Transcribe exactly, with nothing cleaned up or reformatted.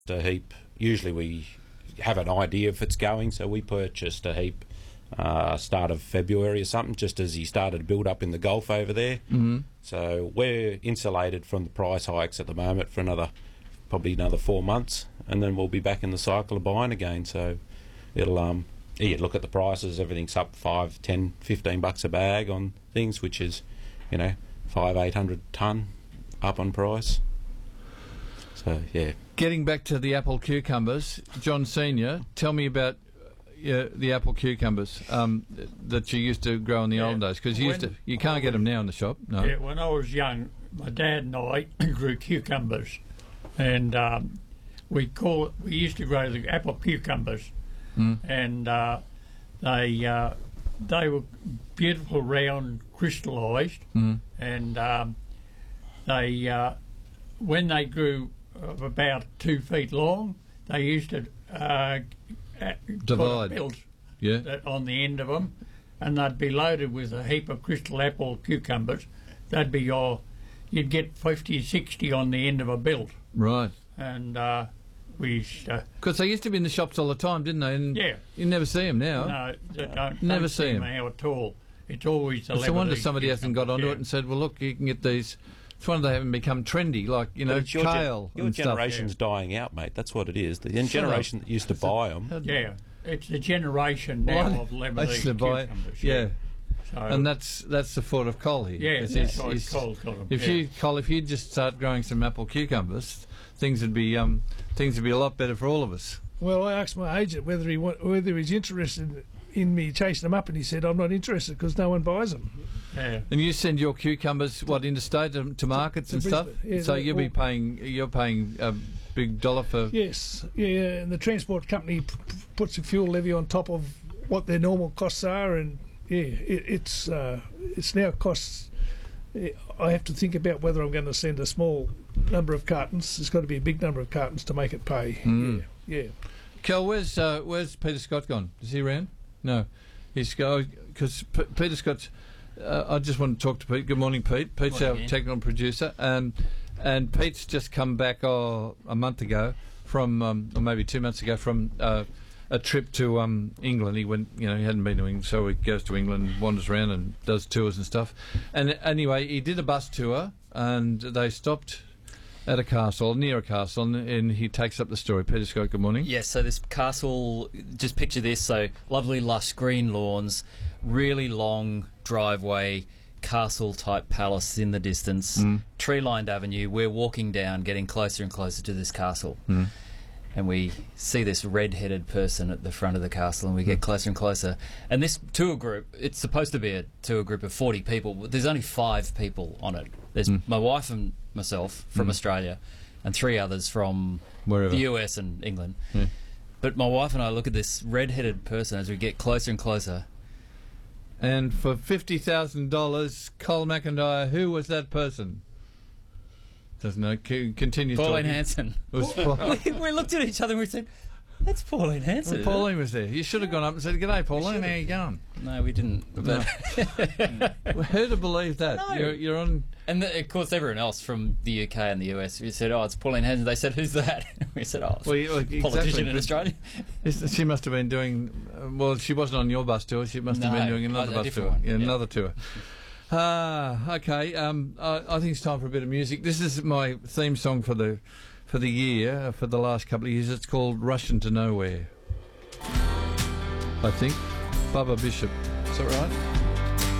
a heap. Usually we have an idea if it's going, so we purchased a heap uh, start of February or something, just as he started to build up in the Gulf over there. Mm-hmm. So we're insulated from the price hikes at the moment for another, probably another four months, and then we'll be back in the cycle of buying again. So it'll, um, yeah, look at the prices, everything's up five, ten, fifteen bucks a bag on things, which is, you know, five, eight hundred tonne up on price. So, yeah. Getting back to the apple cucumbers, John Senior, tell me about uh, the apple cucumbers um, that you used to grow in the Yeah. old days, because you used to, you can't get them now in the shop. No. Yeah, when I was young, my dad and I grew cucumbers, and um, we call it, we used to grow the apple cucumbers, Mm. and uh, they uh, they were beautiful, round, crystallised, Mm. and um, they uh, when they grew of about two feet long, they used to uh, uh, Divide. put a belt Yeah. that on the end of them, and they'd be loaded with a heap of crystal apple cucumbers. They'd be your, you'd get fifty or sixty on the end of a belt, Right. and uh, we used to, Because they used to be in the shops all the time, didn't they? And yeah, you never see them now. no, they don't, Never don't see 'em. now at all. It's always the It's a wonder Lebanese somebody hasn't got onto cucumber, it and said, well, look, you can get these. It's wonder they haven't become trendy, like, you know, But it's your gen- kale your and stuff. generation's dying out, mate. That's what it is. The Shut generation up. that used to buy them. Yeah, yeah. It's the generation now What? of They Lebanese used to buy- cucumbers. yeah. So, And that's that's the fault of Col here. yeah, It's- that's it's- what it's- Cole's got 'em, If yeah. you, Col, if you just start growing some apple cucumbers, things would be um, things would be a lot better for all of us. Well, I asked my agent whether he wa- whether he's interested in me chasing them up, and he said I'm not interested because no one buys them. Yeah. And you send your cucumbers what interstate to, to markets to and stuff. Brisbane, yeah, so they- you'll be all- paying you're paying a big dollar for. Yes, yeah, and the transport company p- p- puts a fuel levy on top of what their normal costs are, and yeah, it, it's uh, it's now costs. eh, I have to think about whether I'm going to send a small number of cartons. There's got to be a big number of cartons to make it pay. Mm. Yeah, yeah. Kel, where's uh, where's Peter Scott gone? Is he around? No, he's go because P- Peter Scott's. Uh, I just want to talk to Pete. Good morning, Pete. Pete's Morning, our Ian. technical producer, and and Pete's just come back oh, a month ago from, um, or maybe two months ago from uh, a trip to um, England. He went, you know, he hadn't been to England, so he goes to England, wanders around, and does tours and stuff. And anyway, he did a bus tour, and they stopped at a castle, near a castle, and, and he takes up the story. Peter Scott, good morning. Yes, so this castle, just picture this, so lovely lush green lawns, really long driveway, castle type palace in the distance, Mm. tree lined avenue. We're walking down, getting closer and closer to this castle. Mm. And we see this red-headed person at the front of the castle, and we get closer and closer. And this tour group, it's supposed to be a tour group of forty people, but there's only five people on it. There's Mm. my wife and myself from Mm. Australia, and three others from Wherever. the U S and England. Yeah. But my wife and I look at this red-headed person as we get closer and closer. And for fifty thousand dollars, Col McIntyre, who was that person? Doesn't know. C- continue Pauline talking. Hanson. It was Paul- we, we looked at each other and we said, "That's Pauline Hanson." Well, Pauline was there. You should have gone up and said, "G'day, Pauline. How you going?" No, we didn't. But Well, who to believe that? No. You're, you're on. and the, of course, everyone else from the U K and the U S, we said, "Oh, it's Pauline Hanson." They said, "Who's that?" We said, "Oh, it's Well, you- a exactly, politician in but Australia." Is- She must have been doing. Uh, well, she wasn't on your bus tour. She must have No, been doing another a bus different tour. one, Yeah, yeah. another tour. Ah, okay. Um, I, I think it's time for a bit of music. This is my theme song for the for the year uh, for the last couple of years. It's called "Russian to Nowhere." I think Bubba Bishop. Is that right?